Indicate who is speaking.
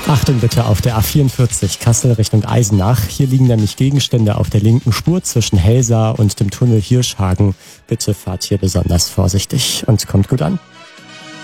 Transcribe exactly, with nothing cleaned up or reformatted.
Speaker 1: Achtung bitte auf der A vierundvierzig Kassel Richtung Eisenach. Hier liegen nämlich Gegenstände auf der linken Spur zwischen Helsa und dem Tunnel Hirschhagen. Bitte fahrt hier besonders vorsichtig und kommt gut an.